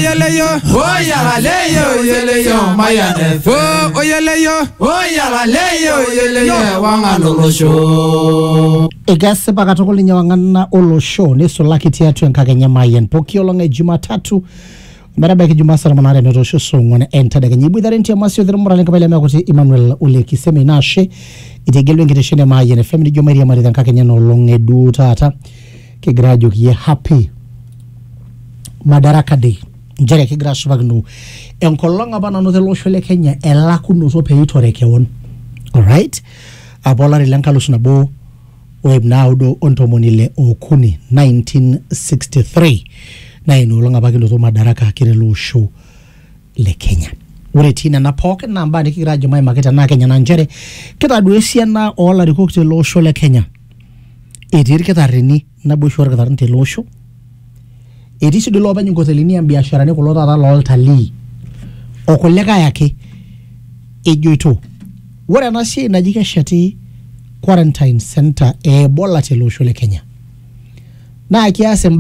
oyeleyo oyagaleyo yeleyo mayane oyeleyo oyagaleyo yeleyo wangalolosho Igasipa katukuli nyawangana olosho nesulaki tiatu enkakenya mayen pokiolonga Jumatatu Marabeki Jumasa manare metosho songone entadega nyibudare ntia masio dhira murale kabele mekote Emmanuel Ole Kiseme nashe itegelwe ngiteshene mayen family Jomaria Marida enkakenya nolonge du tata kigrajo kiye happy Madaraka Day njere kigrasho bagnu enkolonga bana no telosho le Kenya elaku no so peitore kewon alright abolari lankalusuna bo webnaudo ontomonile okuni 1963 na inolonga bagino to madaraka kirelo show le Kenya uretina na poke namba nikirajo mai maketa na Kenya na njere kita duesia na ola rikokte lo show le Kenya edir ketarini na boshor ketarinte lo show edisi dilo banyu kotelini ya biashara ne kulota ta lol tali okoleka yake ejoito wora na sie najika shati quarantine center bola telosho le Kenya na kiasi